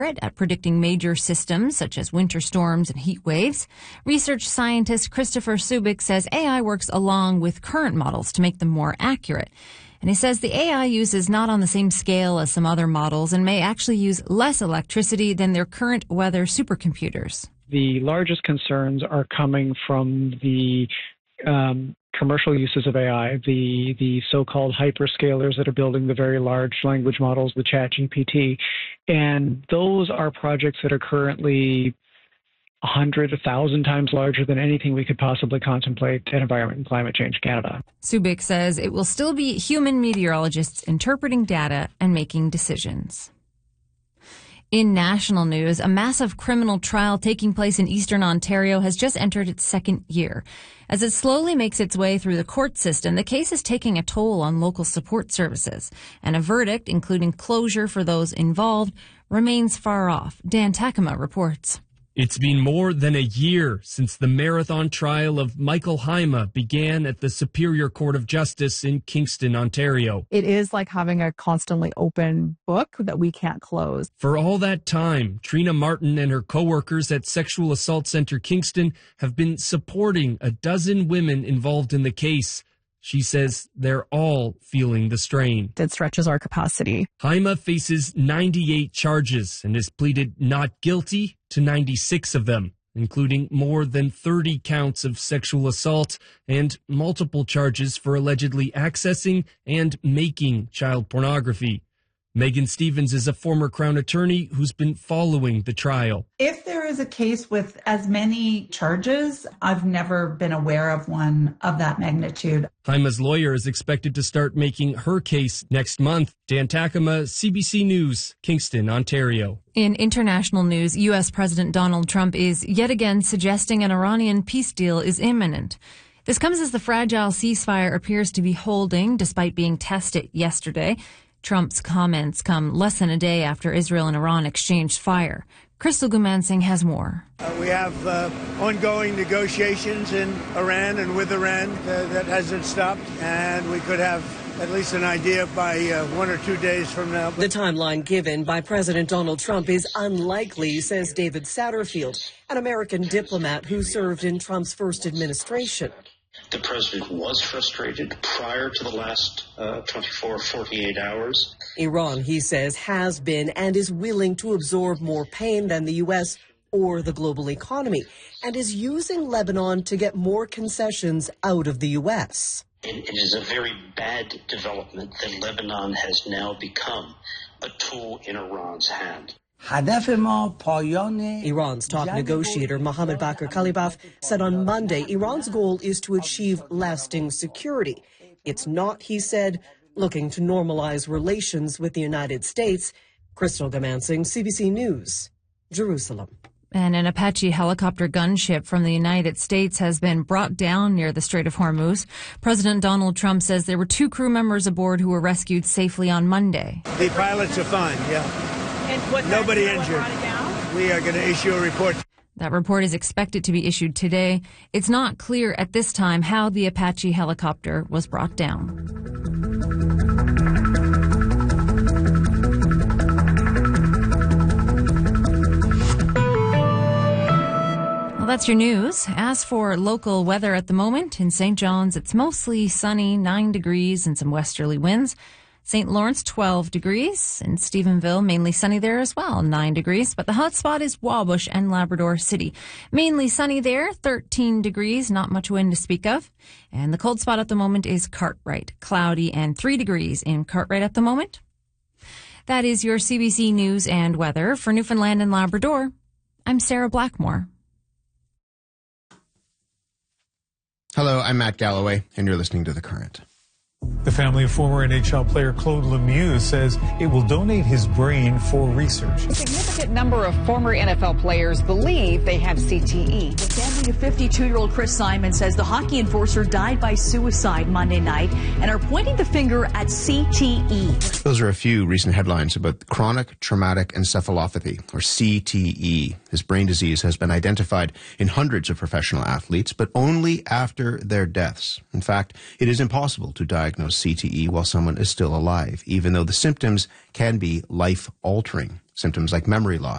at predicting major systems such as winter storms and heat waves. Research scientist Christopher Subik says AI works along with current models to make them more accurate. And he says the AI uses not on the same scale as some other models and may actually use less electricity than their current weather supercomputers. The largest concerns are coming from the commercial uses of AI, the so-called hyperscalers that are building the very large language models, the ChatGPT. And those are projects that are currently 100, 1,000 times larger than anything we could possibly contemplate at Environment and Climate Change Canada. Subik says it will still be human meteorologists interpreting data and making decisions. In national news, a massive criminal trial taking place in Eastern Ontario has just entered its second year. As it slowly makes its way through the court system, the case is taking a toll on local support services. And a verdict, including closure for those involved, remains far off. Dan Takema reports. It's been more than a year since the marathon trial of Michael Haima began at the Superior Court of Justice in Kingston, Ontario. It is like having a constantly open book that we can't close. For all that time, Trina Martin and her co-workers at Sexual Assault Center Kingston have been supporting a dozen women involved in the case. She says they're all feeling the strain. It stretches our capacity. Haima faces 98 charges and has pleaded not guilty to 96 of them, including more than 30 counts of sexual assault and multiple charges for allegedly accessing and making child pornography. Megan Stevens is a former Crown attorney who's been following the trial. If there is a case with as many charges, I've never been aware of one of that magnitude. Haima's lawyer is expected to start making her case next month. Dan Takema, CBC News, Kingston, Ontario. In international news, U.S. President Donald Trump is yet again suggesting an Iranian peace deal is imminent. This comes as the fragile ceasefire appears to be holding, despite being tested yesterday. Trump's comments come less than a day after Israel and Iran exchanged fire. Crystal Gumansing has more. We have ongoing negotiations in Iran and with Iran that hasn't stopped, and we could have at least an idea by 1 or 2 days from now. The timeline given by President Donald Trump is unlikely, says David Satterfield, an American diplomat who served in Trump's first administration. The president was frustrated prior to the last 48 hours. Iran, he says, has been and is willing to absorb more pain than the U.S. or the global economy, and is using Lebanon to get more concessions out of the U.S. It is a very bad development that Lebanon has now become a tool in Iran's hand. Iran's top negotiator Mohammad Bakr Kalibaf said on Monday Iran's goal is to achieve lasting security. It's not, he said, looking to normalize relations with the United States. Crystal Gumansing, CBC News, Jerusalem. And an Apache helicopter gunship from the United States has been brought down near the Strait of Hormuz. President Donald Trump says there were 2 crew members aboard who were rescued safely on Monday. The pilots are fine, yeah. Nobody injured. We are going to issue a report. That report is expected to be issued today. It's not clear at this time how the Apache helicopter was brought down. Well, that's your news. As for local weather at the moment, in St. John's, it's mostly sunny, 9 degrees and some westerly winds. St. Lawrence, 12 degrees. In Stephenville, mainly sunny there as well, 9 degrees. But the hot spot is Wabush and Labrador City. Mainly sunny there, 13 degrees, not much wind to speak of. And the cold spot at the moment is Cartwright, cloudy and 3 degrees in Cartwright at the moment. That is your CBC News and weather for Newfoundland and Labrador. I'm Sarah Blackmore. Hello, I'm Matt Galloway, and you're listening to The Current. The family of former NHL player Claude Lemieux says it will donate his brain for research. A significant number of former NFL players believe they have CTE. The family of 52-year-old Chris Simon says the hockey enforcer died by suicide Monday night and are pointing the finger at CTE. Those are a few recent headlines about chronic traumatic encephalopathy, or CTE. This brain disease has been identified in hundreds of professional athletes, but only after their deaths. In fact, it is impossible to diagnose CTE while someone is still alive, even though the symptoms can be life-altering. Symptoms like memory loss,